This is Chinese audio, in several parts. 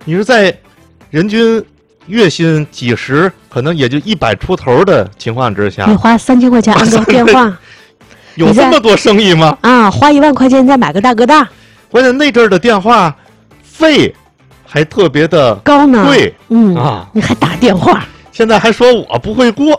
你是在人均月薪几十，可能也就100出头的情况之下， 你花3000块钱按个电话， 有这么多生意吗？ 啊，花1万块钱再买个大哥大， 关键那阵儿的电话费还特别的高呢， 贵， 你还打电话， 现在还说我不会过。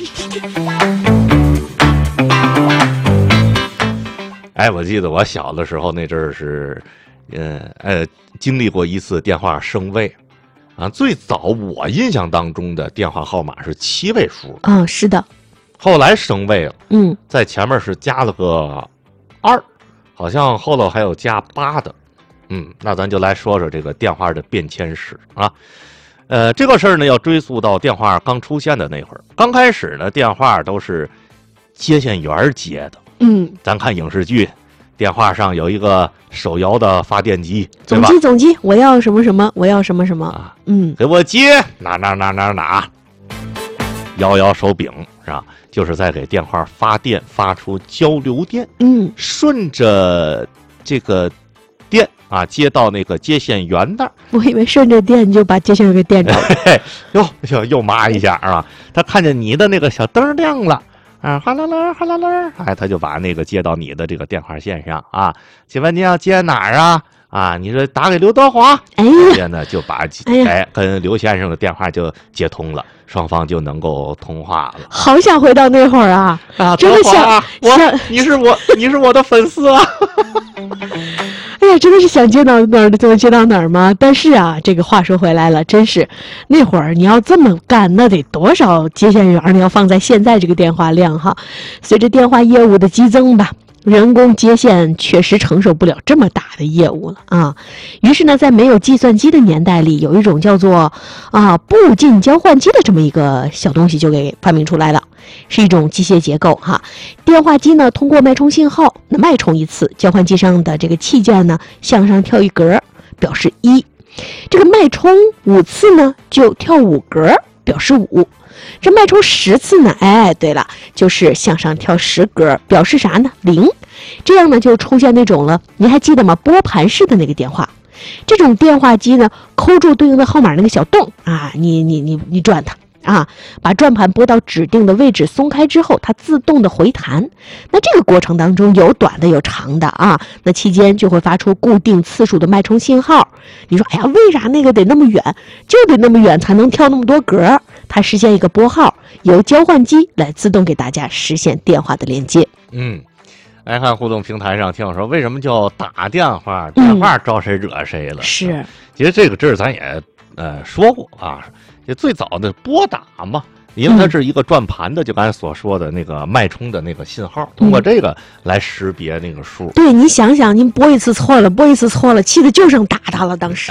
哎，我记得我小的时候那阵儿是，经历过一次电话升位，啊，最早我印象当中的电话号码是7位数， 是的， 后来升位了，在前面是加了个2，好像后头还有加8的，那咱就来说说这个电话的变迁史啊。这个事儿呢要追溯到电话刚出现的那会儿，刚开始呢电话都是接线员接的。咱看影视剧，电话上有一个手摇的发电机， 总机，我要什么什么，我要什么什么啊， 给我接哪，摇手柄是吧？就是在给电话发电，发出交流电，顺着这个电啊接到那个接线员那儿。 我以为顺着电就把接线员给电着了， 又麻一下啊！他看见你的那个小灯亮了。哗啦啦，哗啦啦，他就把那个接到你的这个电话线上啊。请问你要接哪儿啊？啊，你说打给刘德华，接呢就把跟刘先生的电话就接通了，双方就能够通话了。 好想回到那会儿啊！真的想你是我的粉丝啊！ 哎呀，真的是想接到哪儿就能接到哪儿吗？但是啊，这个话说回来了，真是那会儿你要这么干，那得多少接线员？你要放在现在这个电话量哈，随着电话业务的激增吧，人工接线确实承受不了这么大的业务了啊。于是呢，在没有计算机的年代里，有一种叫做步进交换机的这么一个小东西就给发明出来了。是一种机械结构哈，电话机呢通过脉冲信号，那脉冲一次，交换机上的这个器件呢向上跳一格，表示1，这个脉冲5次呢就跳5格，表示5，这脉冲10次呢，对了，就是向上跳10格，表示啥呢？0。这样呢就出现那种了，您还记得吗？拨盘式的那个电话，这种电话机呢抠住对应的号码那个小洞啊，你转它。把转盘拨到指定的位置松开之后，它自动的回弹。那这个过程当中有短的有长的啊，那期间就会发出固定次数的脉冲信号。你说，哎呀，为啥那个得那么远？就得那么远才能跳那么多格？它实现一个拨号，由交换机来自动给大家实现电话的连接。 来看互动平台上，听我说，为什么叫打电话？电话招谁惹谁了？ 是， 其实这个咱也说过啊。就最早的拨打嘛，因为它是一个转盘的，就刚才所说的那个脉冲的那个信号，通过这个来识别那个数。 对，你想想，您拨一次错了，气的就剩打他了。当时，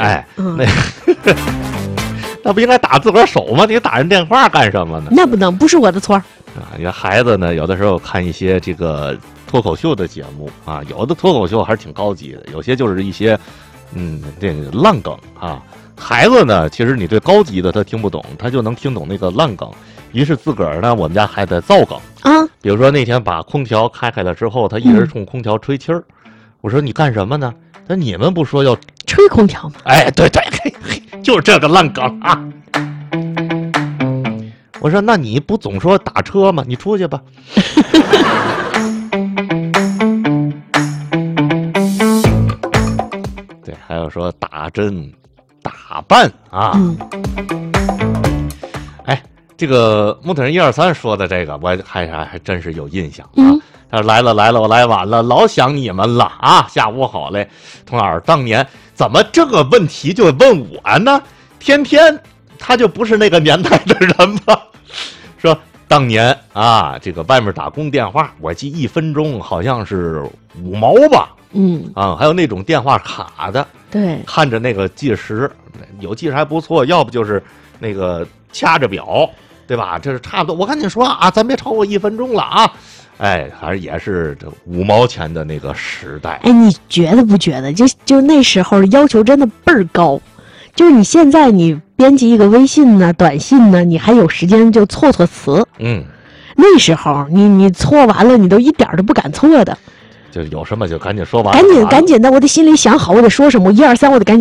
那不应该打自个儿手吗？你打人电话干什么呢？ 那不能，不是我的错你看孩子呢，有的时候看一些这个脱口秀的节目啊，有的脱口秀还是挺高级的，有些就是一些这个烂梗啊。孩子呢，其实你对高级的他听不懂，他就能听懂那个烂梗。于是自个儿呢，我们家孩子造梗啊。比如说那天把空调开了之后，他一直冲空调吹气儿。我说你干什么呢？那你们不说要吹空调吗？ 对，就是这个烂梗啊。我说那你不总说打车吗？你出去吧。对，还有说打针。打扮啊，这个木头人123说的这个，我还真是有印象啊。他说来了，我来晚了，老想你们了啊！下午好嘞，童老师，当年怎么这个问题就问我呢？天天他就不是那个年代的人吗？说当年啊，这个外面打工电话，我记1分钟好像是5毛吧。还有那种电话卡的， 对， 看着那个计时，有计时还不错，要不就是那个掐着表，对吧？这是差不多。我跟你说啊，咱别超过1分钟了啊！还是也是这5毛钱的那个时代。 你觉得不觉得？就那时候要求真的倍儿高，就是你现在你编辑一个微信呢、短信呢，你还有时间就错词。那时候你错完了，你都一点都不敢错的。 就有什么就赶紧说完， 赶紧的，我得心里想好我得说什么，1、2、3，我得赶紧。